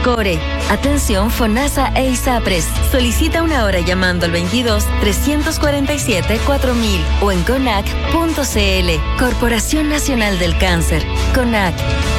Core. Atención FONASA e ISAPRES. Solicita una hora llamando al 22-347-4000 o en CONAC.cl. Corporación Nacional del Cáncer. CONAC.